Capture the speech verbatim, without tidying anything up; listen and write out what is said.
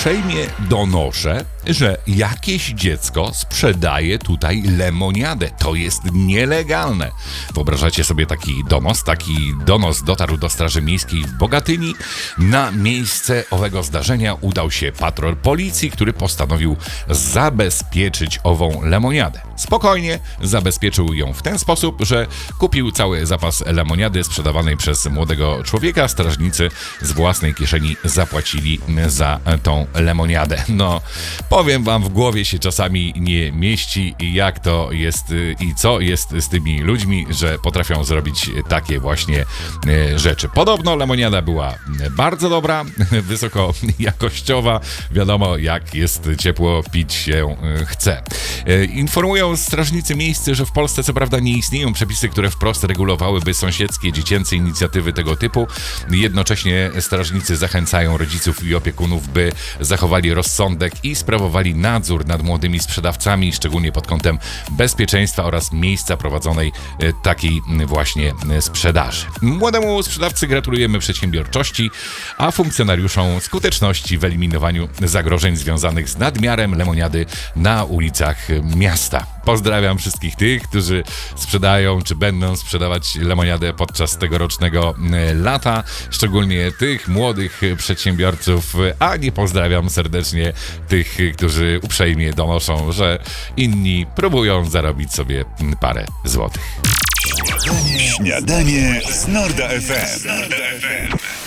uprzejmie donoszę, że jakieś dziecko sprzedaje tutaj lemoniadę. To jest nielegalne. Wyobrażacie sobie taki donos? Taki donos dotarł do Straży Miejskiej w Bogatyni. Na miejsce owego zdarzenia udał się patrol policji, który postanowił zabezpieczyć ową lemoniadę. Spokojnie zabezpieczył ją w ten sposób, że kupił cały zapas lemoniady sprzedawanej przez młodego człowieka. Strażnicy z własnej kieszeni zapłacili za tą lemoniadę. No, powiem wam, w głowie się czasami nie mieści, jak to jest i co jest z tymi ludźmi, że potrafią zrobić takie właśnie rzeczy. Podobno lemoniada była bardzo dobra, wysoko jakościowa. Wiadomo, jak jest ciepło, pić się chce. Informują strażnicy miejscy, że w Polsce co prawda nie istnieją przepisy, które wprost regulowałyby sąsiedzkie, dziecięce inicjatywy tego typu. Jednocześnie strażnicy zachęcają rodziców i opiekunów, by zachowali rozsądek i sprawowali nadzór nad młodymi sprzedawcami, szczególnie pod kątem bezpieczeństwa oraz miejsca prowadzonej takiej właśnie sprzedaży. Młodemu sprzedawcy gratulujemy przedsiębiorczości, a funkcjonariuszom skuteczności w eliminowaniu zagrożeń związanych z nadmiarem lemoniady na ulicach miasta. Pozdrawiam wszystkich tych, którzy sprzedają czy będą sprzedawać lemoniadę podczas tegorocznego lata, szczególnie tych młodych przedsiębiorców, a nie pozdrawiam serdecznie tych, którzy uprzejmie donoszą, że inni próbują zarobić sobie parę złotych. Śniadanie z Norda F M.